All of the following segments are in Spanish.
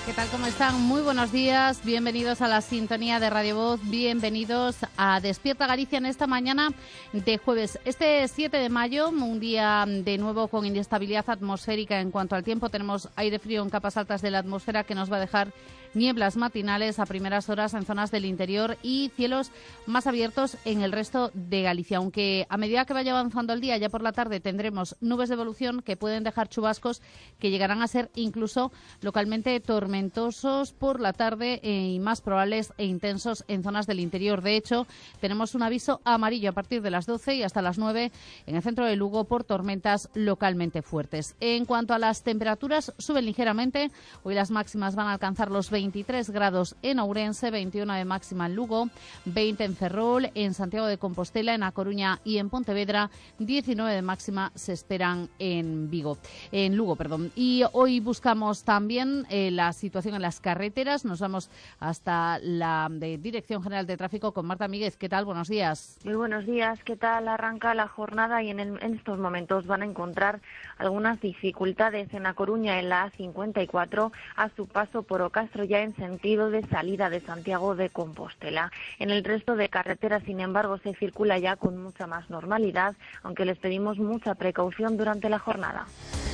¿Qué tal? ¿Cómo están? Muy buenos días. Bienvenidos a la sintonía de Radio Voz. Bienvenidos a Despierta Galicia en esta mañana de jueves. Este 7 de mayo, un día de nuevo con inestabilidad atmosférica en cuanto al tiempo. Tenemos aire frío en capas altas de la atmósfera que nos va a dejar nieblas matinales a primeras horas en zonas del interior y cielos más abiertos en el resto de Galicia. Aunque a medida que vaya avanzando el día, ya por la tarde tendremos nubes de evolución que pueden dejar chubascos que llegarán a ser incluso localmente tormentosos por la tarde y más probables e intensos en zonas del interior. De hecho, tenemos un aviso amarillo a partir de las 12 y hasta las 9 en el centro de Lugo por tormentas localmente fuertes. En cuanto a las temperaturas, suben ligeramente. Hoy las máximas van a alcanzar los 23 grados en Ourense, 21 de máxima en Lugo, 20 en Ferrol, en Santiago de Compostela, en A Coruña y en Pontevedra, 19 de máxima se esperan en Lugo. Y hoy buscamos también la situación en las carreteras. Nos vamos hasta la Dirección General de Tráfico con Marta Míguez. ¿Qué tal? Buenos días. Muy buenos días. ¿Qué tal? Arranca la jornada y en estos momentos van a encontrar algunas dificultades en A Coruña, en la A54, a su paso por Ocastro, ya en sentido de salida de Santiago de Compostela. En el resto de carreteras, sin embargo, se circula ya con mucha más normalidad, aunque les pedimos mucha precaución durante la jornada.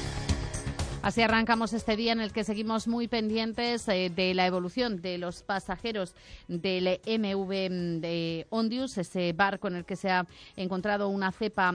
Así arrancamos este día en el que seguimos muy pendientes de la evolución de los pasajeros del MV de Ondius, ese barco en el que se ha encontrado una cepa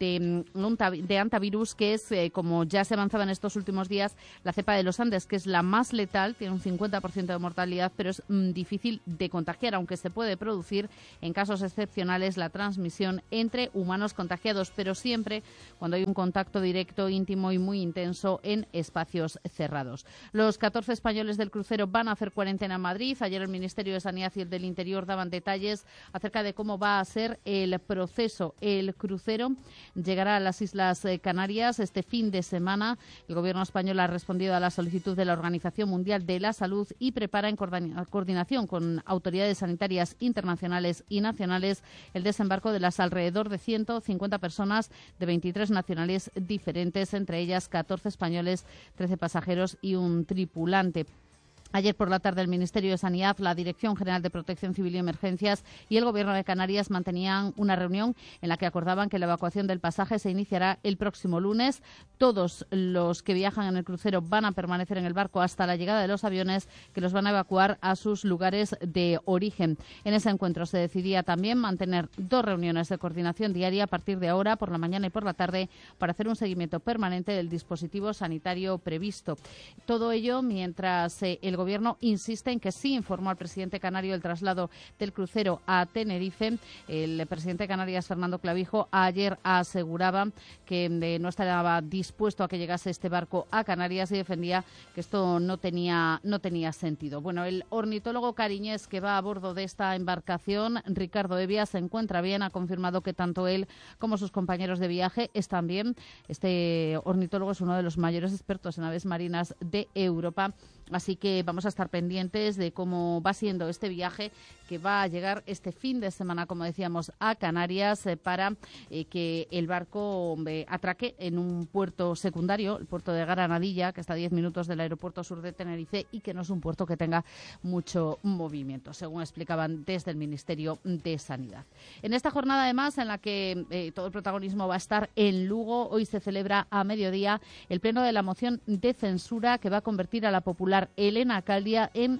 de hantavirus, que es, como ya se avanzaba en estos últimos días, la cepa de los Andes, que es la más letal, tiene un 50% de mortalidad, pero es difícil de contagiar, aunque se puede producir en casos excepcionales la transmisión entre humanos contagiados, pero siempre cuando hay un contacto directo, íntimo y muy intenso en espacios cerrados. Los 14 españoles del crucero van a hacer cuarentena en Madrid. Ayer el Ministerio de Sanidad y el del Interior daban detalles acerca de cómo va a ser el proceso. El crucero llegará a las Islas Canarias este fin de semana. El Gobierno español ha respondido a la solicitud de la Organización Mundial de la Salud y prepara en coordinación con autoridades sanitarias internacionales y nacionales el desembarco de las alrededor de 150 personas de 23 nacionalidades diferentes, entre ellas 14 españoles, 13 pasajeros y un tripulante. Ayer por la tarde el Ministerio de Sanidad, la Dirección General de Protección Civil y Emergencias y el Gobierno de Canarias mantenían una reunión en la que acordaban que la evacuación del pasaje se iniciará el próximo lunes. Todos los que viajan en el crucero van a permanecer en el barco hasta la llegada de los aviones que los van a evacuar a sus lugares de origen. En ese encuentro se decidía también mantener 2 reuniones de coordinación diaria a partir de ahora, por la mañana y por la tarde, para hacer un seguimiento permanente del dispositivo sanitario previsto. Todo ello mientras el Gobierno insiste en que sí informó al presidente canario del traslado del crucero a Tenerife. El presidente de Canarias, Fernando Clavijo, ayer aseguraba que no estaba dispuesto a que llegase este barco a Canarias y defendía que esto no tenía sentido. Bueno, el ornitólogo cariñés que va a bordo de esta embarcación, Ricardo Evia, se encuentra bien. Ha confirmado que tanto él como sus compañeros de viaje están bien. Este ornitólogo es uno de los mayores expertos en aves marinas de Europa. Así que vamos a estar pendientes de cómo va siendo este viaje que va a llegar este fin de semana, como decíamos, a Canarias para que el barco atraque en un puerto secundario, el puerto de Granadilla, que está a 10 minutos del aeropuerto sur de Tenerife y que no es un puerto que tenga mucho movimiento, según explicaban desde el Ministerio de Sanidad. En esta jornada, además, en la que todo el protagonismo va a estar en Lugo, hoy se celebra a mediodía el pleno de la moción de censura que va a convertir a la popular Elena Candia en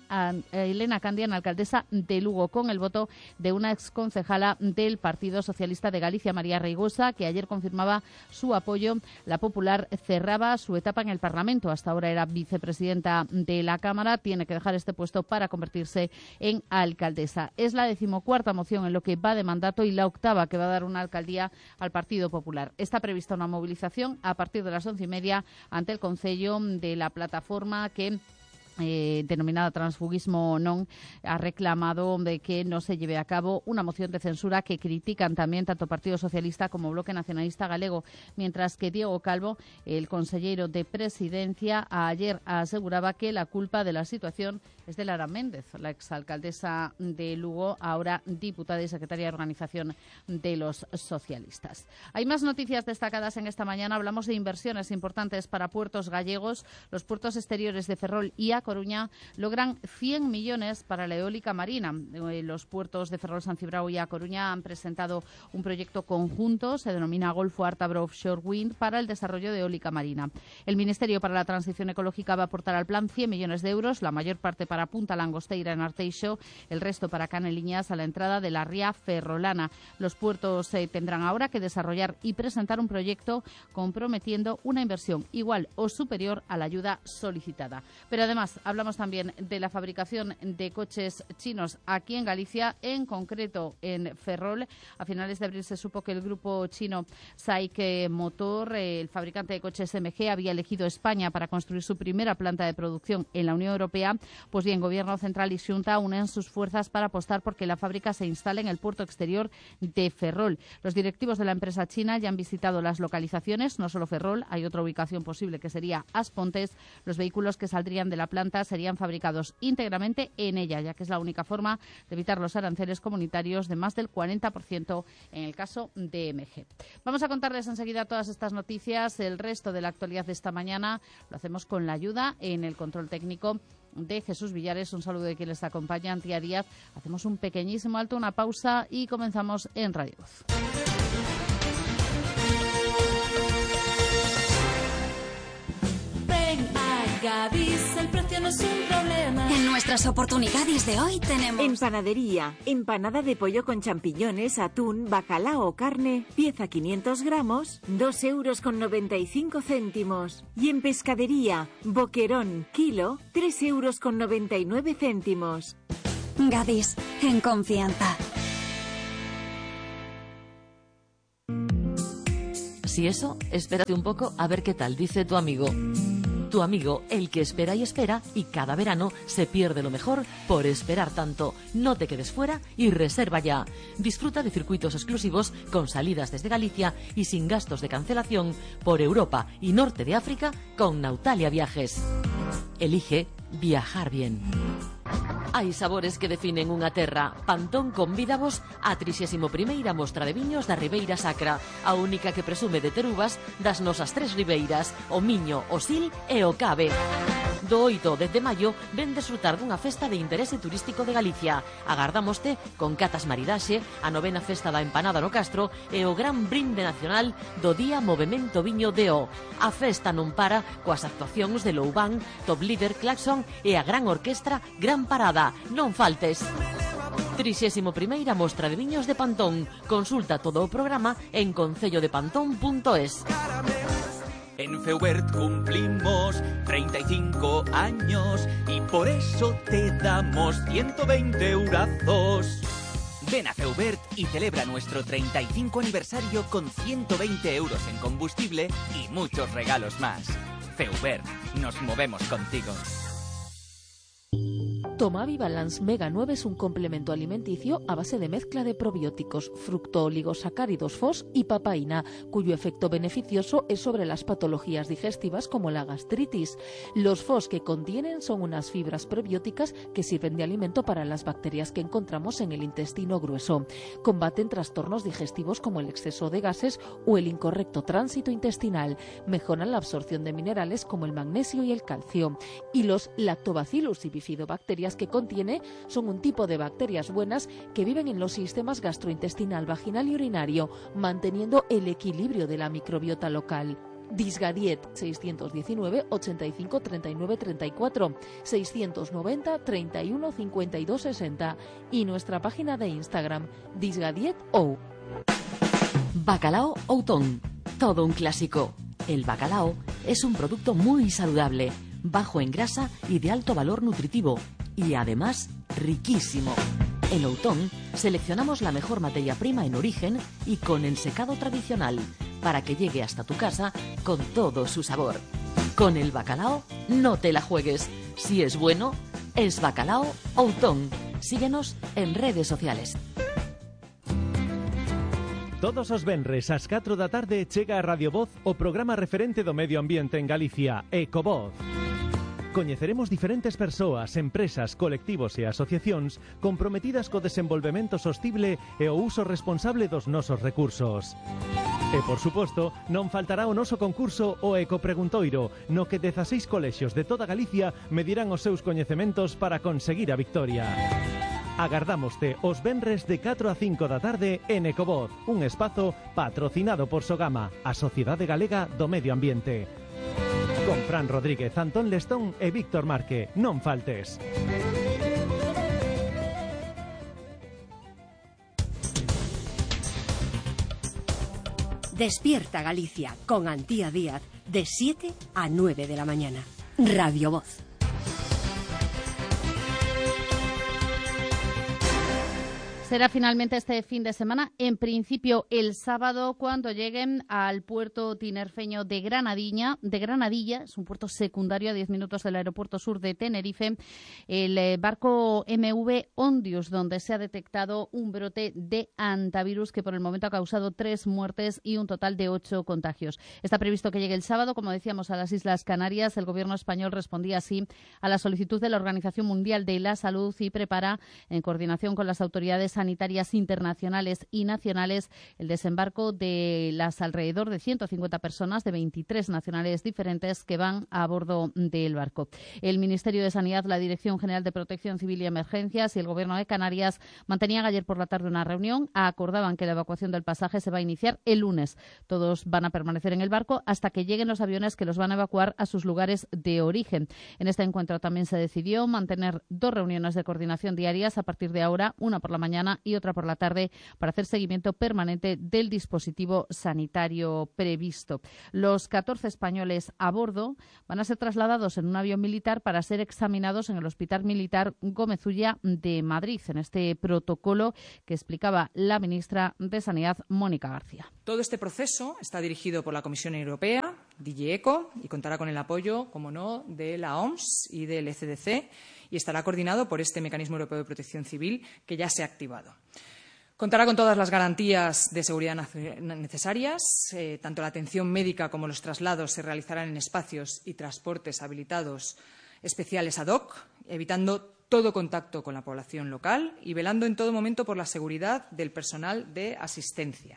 alcaldesa de Lugo, con el voto de una exconcejala del Partido Socialista de Galicia, María Reigosa, que ayer confirmaba su apoyo. La popular cerraba su etapa en el Parlamento. Hasta ahora era vicepresidenta de la Cámara. Tiene que dejar este puesto para convertirse en alcaldesa. Es la 14ª moción en lo que va de mandato y la 8ª que va a dar una alcaldía al Partido Popular. Está prevista una movilización a partir de las 11:30 ante el Concello de la plataforma que denominada Transfugismo Non, ha reclamado de que no se lleve a cabo una moción de censura que critican también tanto Partido Socialista como Bloque Nacionalista Galego, mientras que Diego Calvo, el consellero de Presidencia, ayer aseguraba que la culpa de la situación es de Lara Méndez, la exalcaldesa de Lugo, ahora diputada y secretaria de Organización de los Socialistas. Hay más noticias destacadas en esta mañana. Hablamos de inversiones importantes para puertos gallegos. Los puertos exteriores de Ferrol y A Coruña logran 100 millones para la eólica marina. Los puertos de Ferrol, San Cibrao y A Coruña han presentado un proyecto conjunto, se denomina Golfo Ártabro Offshore Wind, para el desarrollo de eólica marina. El Ministerio para la Transición Ecológica va a aportar al plan 100 millones de euros, la mayor parte para Punta Langosteira en Arteixo, el resto para Caneliñas a la entrada de la ría ferrolana. Los puertos tendrán ahora que desarrollar y presentar un proyecto comprometiendo una inversión igual o superior a la ayuda solicitada. Pero además hablamos también de la fabricación de coches chinos aquí en Galicia, en concreto en Ferrol. A finales de abril se supo que el grupo chino SAIC Motor, el fabricante de coches MG, había elegido España para construir su primera planta de producción en la Unión Europea. Pues bien, Gobierno Central y Xunta unen sus fuerzas para apostar porque la fábrica se instale en el puerto exterior de Ferrol. Los directivos de la empresa china ya han visitado las localizaciones, no solo Ferrol, hay otra ubicación posible que sería Aspontes. Los vehículos que saldrían de la planta serían fabricados íntegramente en ella, ya que es la única forma de evitar los aranceles comunitarios de más del 40% en el caso de MG. Vamos a contarles enseguida todas estas noticias, el resto de la actualidad de esta mañana. Lo hacemos con la ayuda en el control técnico de Jesús Villares. Un saludo de quien les acompaña, Antía Díaz. Hacemos un pequeñísimo alto, una pausa y comenzamos en Radio Voz. Gadis, el precio no es un problema. En nuestras oportunidades de hoy tenemos... En panadería, empanada de pollo con champiñones, atún, bacalao o carne, pieza 500 gramos, 2,95 €. Y en pescadería, boquerón, kilo, 3,99 €. Gadis, en confianza. Si eso, espérate un poco a ver qué tal dice tu amigo. Tu amigo, el que espera y cada verano se pierde lo mejor por esperar tanto. No te quedes fuera y reserva ya. Disfruta de circuitos exclusivos con salidas desde Galicia y sin gastos de cancelación por Europa y Norte de África con Nautalia Viajes. Elige viajar bien. Hai sabores que definen unha terra. Pantón convídavos á 31ª Mostra de Viños da Ribeira Sacra, a única que presume de ter uvas das nosas tres ribeiras, o Miño, o Sil e o Cabe. Do 8 ao 10 de maio ven desfrutar dunha festa de interese turístico de Galicia. Agardámoste con catas maridaxe, a 9ª festa da empanada no Castro e o gran brinde nacional do Día Movemento Viño de O. A festa non para coas actuacións de Loubán, Top Líder, Claxon e a gran orquestra Gran Parada. Non faltes. 31ª Mostra de Viños de Pantón. Consulta todo o programa en concellodepantón.es. En Feubert cumplimos 35 años y por eso te damos 120 eurazos. Ven a Feubert y celebra nuestro 35 aniversario con 120 euros en combustible y muchos regalos más. Feubert, nos movemos contigo. Tomavi Balance Mega 9 es un complemento alimenticio a base de mezcla de probióticos, fructooligosacáridos FOS y papaína, cuyo efecto beneficioso es sobre las patologías digestivas como la gastritis. Los FOS que contienen son unas fibras prebióticas que sirven de alimento para las bacterias que encontramos en el intestino grueso. Combaten trastornos digestivos como el exceso de gases o el incorrecto tránsito intestinal. Mejoran la absorción de minerales como el magnesio y el calcio. Y los Lactobacillus y bifidobacterias que contiene son un tipo de bacterias buenas que viven en los sistemas gastrointestinal, vaginal y urinario, manteniendo el equilibrio de la microbiota local. Disgadiet 619 85 39 34 690 31 52 60 y nuestra página de Instagram DisgadietO. Bacalao Outón, todo un clásico. El bacalao es un producto muy saludable, bajo en grasa y de alto valor nutritivo, y además riquísimo. En Outón seleccionamos la mejor materia prima en origen y con el secado tradicional para que llegue hasta tu casa con todo su sabor. Con el bacalao no te la juegues. Si es bueno, es Bacalao Outón. Síguenos en redes sociales. Todos os venres ás 4 da tarde chega a Radio Voz o programa referente do medio ambiente en Galicia, Ecovoz. Coñeceremos diferentes persoas, empresas, colectivos e asociacións comprometidas co desenvolvemento sostible e o uso responsable dos nosos recursos. E, por suposto, non faltará o noso concurso o Ecopreguntoiro, no que 16 colexios de toda Galicia medirán os seus coñecementos para conseguir a victoria. Agardámoste os venres de 4 a 5 da tarde en Ecovoz, un espazo patrocinado por Sogama, a Sociedade Galega do Medio Ambiente. Con Fran Rodríguez, Antón Lestón e Víctor Marque. Non faltes. Despierta Galicia con Antía Díaz de 7 a 9 de la mañana. Radio Voz. Será finalmente este fin de semana, en principio el sábado, cuando lleguen al puerto tinerfeño de Granadilla, es un puerto secundario a 10 minutos del aeropuerto sur de Tenerife, el barco MV Ondius, donde se ha detectado un brote de hantavirus que por el momento ha causado 3 muertes y un total de 8 contagios. Está previsto que llegue el sábado, como decíamos, a las Islas Canarias. El gobierno español respondía así a la solicitud de la Organización Mundial de la Salud y prepara, en coordinación con las autoridades sanitarias internacionales y nacionales, el desembarco de las alrededor de 150 personas de 23 nacionalidades diferentes que van a bordo del barco. El Ministerio de Sanidad, la Dirección General de Protección Civil y Emergencias y el Gobierno de Canarias mantenían ayer por la tarde una reunión. Acordaban que la evacuación del pasaje se va a iniciar el lunes. Todos van a permanecer en el barco hasta que lleguen los aviones que los van a evacuar a sus lugares de origen. En este encuentro también se decidió mantener 2 reuniones de coordinación diarias a partir de ahora, una por la mañana y otra por la tarde, para hacer seguimiento permanente del dispositivo sanitario previsto. Los 14 españoles a bordo van a ser trasladados en un avión militar para ser examinados en el Hospital Militar Gómez Ulla de Madrid, en este protocolo que explicaba la ministra de Sanidad, Mónica García. Todo este proceso está dirigido por la Comisión Europea, DG ECO, y contará con el apoyo, como no, de la OMS y del ECDC, y estará coordinado por este Mecanismo Europeo de Protección Civil que ya se ha activado. Contará con todas las garantías de seguridad necesarias. Tanto la atención médica como los traslados se realizarán en espacios y transportes habilitados especiales ad hoc, evitando todo contacto con la población local y velando en todo momento por la seguridad del personal de asistencia.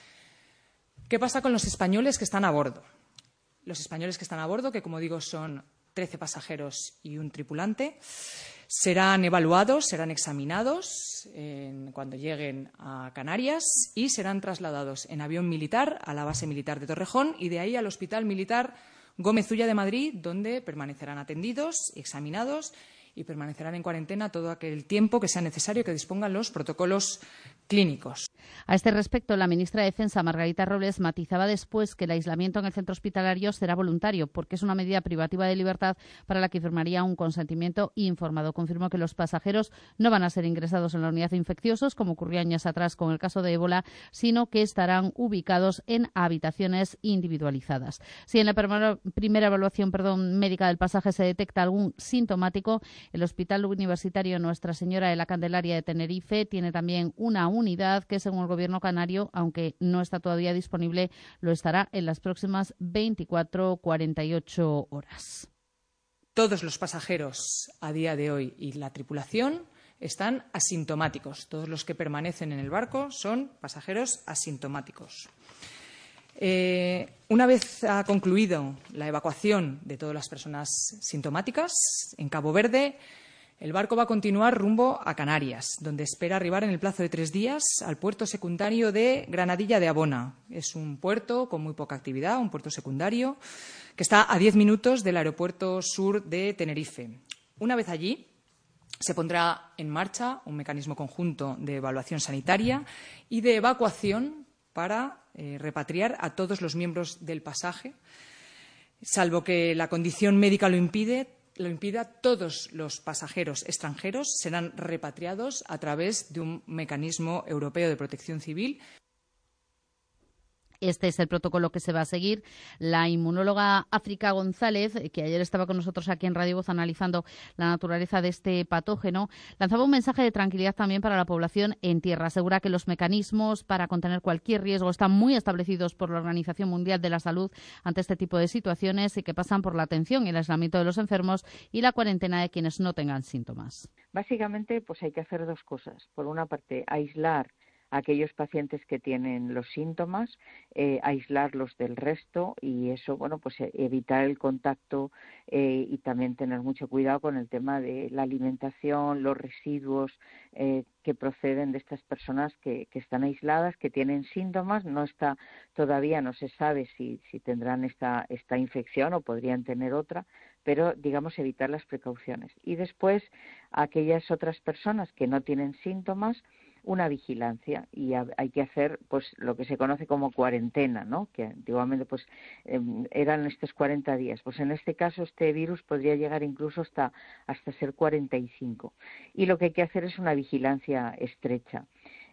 ¿Qué pasa con los españoles que están a bordo? Los españoles que están a bordo, que como digo son 13 pasajeros y un tripulante, serán evaluados, serán examinados cuando lleguen a Canarias y serán trasladados en avión militar a la base militar de Torrejón y de ahí al Hospital Militar Gómez Ulla de Madrid, donde permanecerán atendidos y examinados y permanecerán en cuarentena todo aquel tiempo que sea necesario que dispongan los protocolos clínicos. A este respecto, la ministra de Defensa, Margarita Robles, matizaba después que el aislamiento en el centro hospitalario será voluntario, porque es una medida privativa de libertad para la que firmaría un consentimiento informado. Confirmó que los pasajeros no van a ser ingresados en la unidad de infecciosos, como ocurrió años atrás con el caso de ébola, sino que estarán ubicados en habitaciones individualizadas. Si en la primera evaluación médica del pasaje se detecta algún sintomático, el Hospital Universitario Nuestra Señora de la Candelaria de Tenerife tiene también una unidad que, según el Gobierno canario, aunque no está todavía disponible, lo estará en las próximas 24-48 horas. Todos los pasajeros a día de hoy y la tripulación están asintomáticos. Todos los que permanecen en el barco son pasajeros asintomáticos. Una vez ha concluido la evacuación de todas las personas sintomáticas en Cabo Verde, el barco va a continuar rumbo a Canarias, donde espera arribar en el plazo de 3 días al puerto secundario de Granadilla de Abona. Es un puerto con muy poca actividad, un puerto secundario, que está a 10 minutos del aeropuerto sur de Tenerife. Una vez allí, se pondrá en marcha un mecanismo conjunto de evaluación sanitaria y de evacuación para repatriar a todos los miembros del pasaje, salvo que la condición médica lo impida, todos los pasajeros extranjeros serán repatriados a través de un mecanismo europeo de protección civil. Este es el protocolo que se va a seguir. La inmunóloga África González, que ayer estaba con nosotros aquí en Radio Voz analizando la naturaleza de este patógeno, lanzaba un mensaje de tranquilidad también para la población en tierra. Asegura que los mecanismos para contener cualquier riesgo están muy establecidos por la Organización Mundial de la Salud ante este tipo de situaciones y que pasan por la atención y el aislamiento de los enfermos y la cuarentena de quienes no tengan síntomas. Básicamente, pues hay que hacer 2 cosas. Por una parte, aislar aquellos pacientes que tienen los síntomas, aislarlos del resto y eso, bueno, pues evitar el contacto y también tener mucho cuidado con el tema de la alimentación, los residuos que proceden de estas personas que están aisladas, que tienen síntomas. Todavía no se sabe si tendrán esta infección o podrían tener otra, pero digamos evitar las precauciones. Y después aquellas otras personas que no tienen síntomas, una vigilancia, y hay que hacer pues lo que se conoce como cuarentena, ¿no? Que antiguamente pues eran estos 40 días. Pues en este caso este virus podría llegar incluso hasta ser 45. Y lo que hay que hacer es una vigilancia estrecha.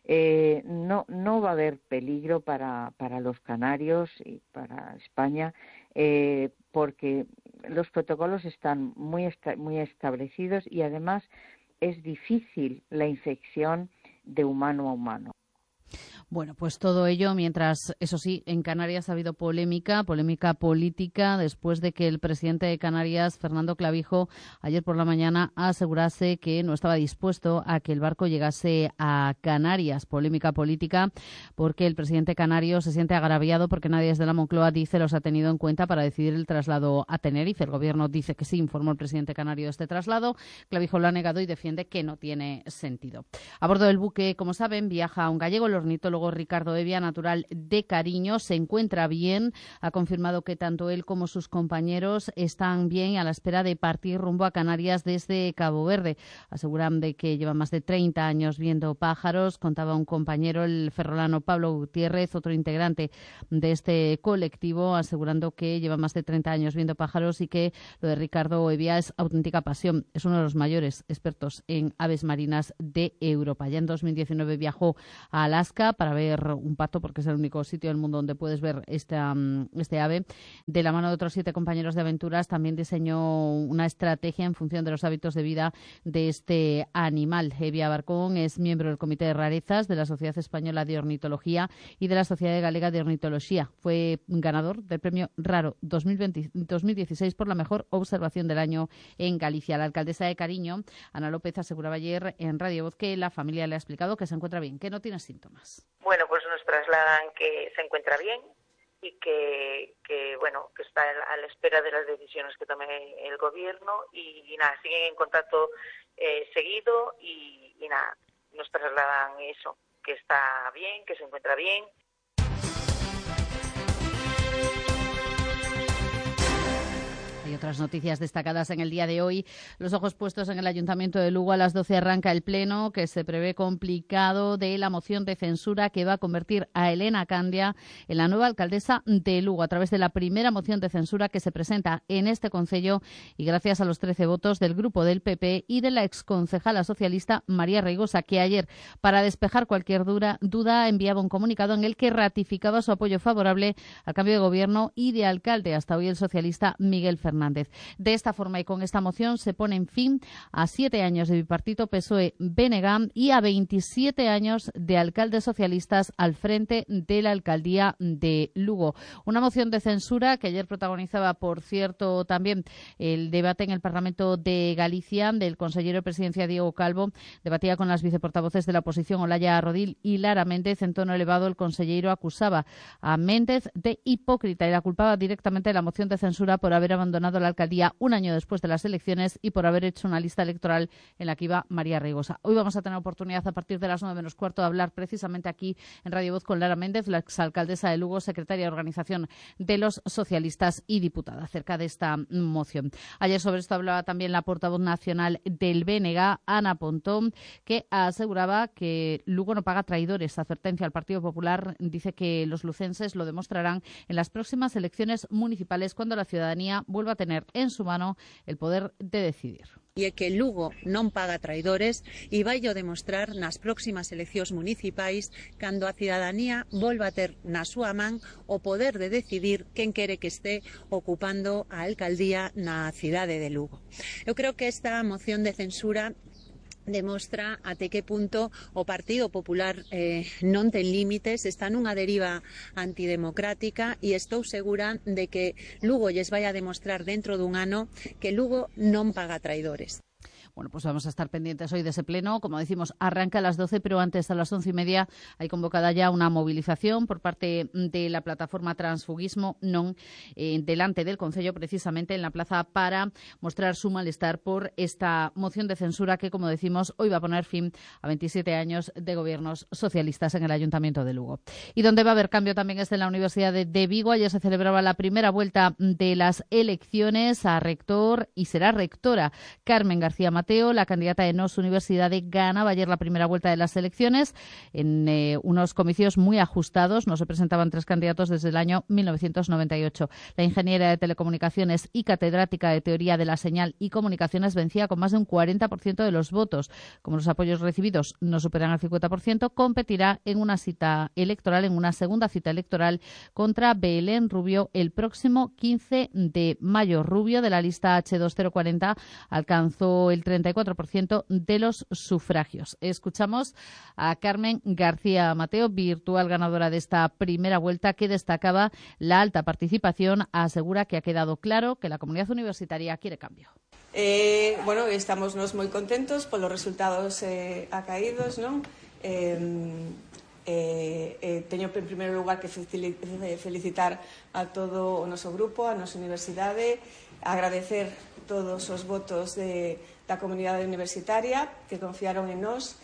No va a haber peligro para los canarios y para España porque los protocolos están muy establecidos y además es difícil la infección de humano a humano. Bueno, pues todo ello mientras, eso sí, en Canarias ha habido polémica política, después de que el presidente de Canarias, Fernando Clavijo, ayer por la mañana asegurase que no estaba dispuesto a que el barco llegase a Canarias. Polémica política porque el presidente canario se siente agraviado porque nadie desde la Moncloa dice los ha tenido en cuenta para decidir el traslado a Tenerife. El gobierno dice que sí, informó el presidente canario de este traslado. Clavijo lo ha negado y defiende que no tiene sentido. A bordo del buque, como saben, viaja un gallego, el ornitólogo Ricardo Evia, natural de Cariño. Se encuentra bien, ha confirmado que tanto él como sus compañeros están bien a la espera de partir rumbo a Canarias desde Cabo Verde. Aseguran de que lleva más de 30 años viendo pájaros. Contaba un compañero, el ferrolano Pablo Gutiérrez, otro integrante de este colectivo, asegurando que lleva más de 30 años viendo pájaros y que lo de Ricardo Evia es auténtica pasión. Es uno de los mayores expertos en aves marinas de Europa. Ya en 2019 viajó a Alaska para ver un pato, porque es el único sitio del mundo donde puedes ver este ave. De la mano de otros 7 compañeros de aventuras, también diseñó una estrategia en función de los hábitos de vida de este animal. Evia Barcón es miembro del Comité de Rarezas de la Sociedad Española de Ornitología y de la Sociedad Galega de Ornitología. Fue ganador del Premio Raro 2016 por la mejor observación del año en Galicia. La alcaldesa de Cariño, Ana López, aseguraba ayer en Radio Voz que la familia le ha explicado que se encuentra bien, que no tiene síntomas. Bueno, pues nos trasladan que se encuentra bien y que está a la espera de las decisiones que tome el gobierno y nada, siguen en contacto seguido y nada, nos trasladan eso, que está bien, que se encuentra bien. Hay otras noticias destacadas en el día de hoy. Los ojos puestos en el Ayuntamiento de Lugo. A las 12 arranca el pleno, que se prevé complicado, de la moción de censura que va a convertir a Elena Candia en la nueva alcaldesa de Lugo, a través de la primera moción de censura que se presenta en este concello y gracias a los 13 votos del grupo del PP y de la exconcejala socialista María Reigosa, que ayer, para despejar cualquier duda, enviaba un comunicado en el que ratificaba su apoyo favorable al cambio de gobierno y de alcalde. Hasta hoy el socialista Miguel Fernández. De esta forma y con esta moción se ponen fin a 7 años de bipartito PSOE-BNG y a 27 años de alcaldes socialistas al frente de la alcaldía de Lugo. Una moción de censura que ayer protagonizaba, por cierto, también el debate en el Parlamento de Galicia del consejero de Presidencia Diego Calvo. Debatía con las viceportavoces de la oposición Olaya Rodil y Lara Méndez. En tono elevado, el consejero acusaba a Méndez de hipócrita y la culpaba directamente de la moción de censura por haber abandonado la alcaldía un año después de las elecciones y por haber hecho una lista electoral en la que iba María Reigosa. Hoy vamos a tener oportunidad a partir de las 9 menos cuarto de hablar precisamente aquí en Radio Voz con Lara Méndez, la exalcaldesa de Lugo, secretaria de Organización de los Socialistas y diputada, acerca de esta moción. Ayer sobre esto hablaba también la portavoz nacional del BNG, Ana Pontón, que aseguraba que Lugo no paga traidores. Advertencia al Partido Popular. Dice que los lucenses lo demostrarán en las próximas elecciones municipales, cuando la ciudadanía vuelva a tener en su mano el poder de decidir. E é que Lugo non paga traidores e vai o demostrar nas próximas eleccións municipais, cando a cidadanía volva a ter na súa man o poder de decidir quen quere que este ocupando a alcaldía na cidade de Lugo. Eu creo que esta moción de censura demostra até que punto o Partido Popular non ten límites, está nunha deriva antidemocrática e estou segura de que Lugo lles vai a demostrar dentro dun ano que Lugo non paga traidores. Bueno, pues vamos a estar pendientes hoy de ese pleno. Como decimos, arranca a las 12, pero antes a las 11:30 hay convocada ya una movilización por parte de la plataforma Transfugismo Non delante del Concello, precisamente en la plaza, para mostrar su malestar por esta moción de censura que, como decimos, hoy va a poner fin a 27 años de gobiernos socialistas en el Ayuntamiento de Lugo. Y donde va a haber cambio también es en la Universidad de Vigo. Ayer se celebraba la primera vuelta de las elecciones a rector y será rectora Carmen García Mateo, la candidata de Nos Universidade, ganaba ayer la primera vuelta de las elecciones en unos comicios muy ajustados. No se presentaban 3 candidatos desde el año 1998. La ingeniera de telecomunicaciones y catedrática de teoría de la señal y comunicaciones vencía con más de un 40% de los votos. Como los apoyos recibidos no superan el 50%, competirá en una segunda cita electoral contra Belén Rubio el próximo 15 de mayo. Rubio, de la lista H2040, alcanzó el 34% de los sufragios. Escuchamos a Carmen García Mateo, virtual ganadora de esta primera vuelta, que destacaba la alta participación. Asegura que ha quedado claro que la comunidad universitaria quiere cambio. Bueno, estamos moi contentos polos resultados acaídos, non? Teño en primeiro lugar que felicitar a todo o noso grupo, a nosa universidade, agradecer todos os votos da comunidade universitaria que confiaron en nós,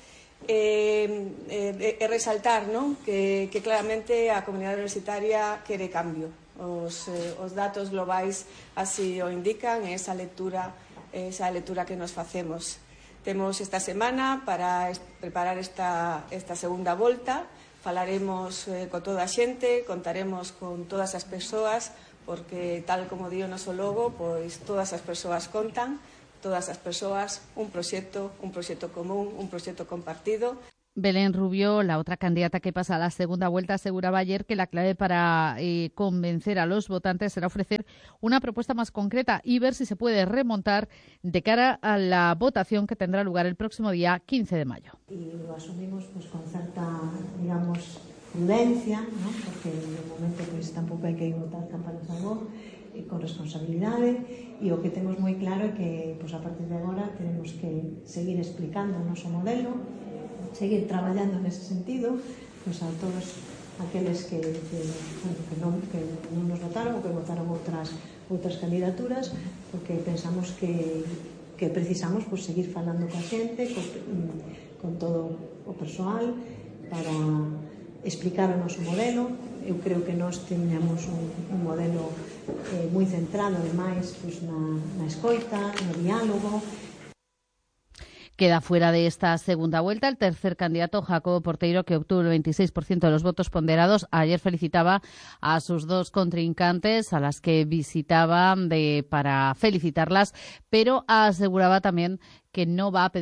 e resaltar, non? Que claramente a comunidade universitaria quere cambio. Os datos globais así o indican, esa lectura que nos facemos. Temos esta semana para preparar esta segunda volta. Falaremos con toda a xente, contaremos con todas as persoas, porque tal como di o noso logo, pois todas as persoas contan, todas as persoas, un proxecto común, un proxecto compartido. Belén Rubio, la otra candidata que pasa a la segunda vuelta, aseguraba ayer que la clave para convencer a los votantes será ofrecer una propuesta más concreta y ver si se puede remontar de cara a la votación que tendrá lugar el próximo día 15 de mayo. Y lo asumimos pues con cierta, digamos, prudencia, ¿no? Porque en el momento pues tampouco hai que votar campanas a voz, con responsabilidade, e o que temos moi claro é que pues, a partir de agora tenemos que seguir explicando o noso modelo, seguir traballando nese sentido, pues a todos aqueles que non nos votaron ou que votaron outras candidaturas, porque pensamos que precisamos pues, seguir falando coa xente, con todo o persoal, para explicar o noso modelo. Eu creo que nós teñamos un modelo moi centrado, ademais, pues, na escoita, no diálogo. Queda fuera de esta segunda vuelta el tercer candidato, Jacobo Porteiro, que obtuvo el 26% de los votos ponderados. Ayer felicitaba a sus 2 contrincantes, a las que visitaba para felicitarlas, pero aseguraba también que no va a pedir